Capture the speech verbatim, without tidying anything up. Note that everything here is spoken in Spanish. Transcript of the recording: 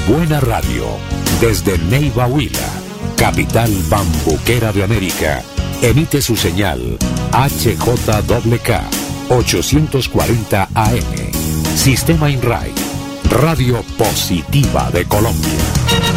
Buena Radio, desde Neiva Huila, capital bambuquera de América, emite su señal H J K K ochocientos cuarenta A M, Sistema INRAI, Radio Positiva de Colombia.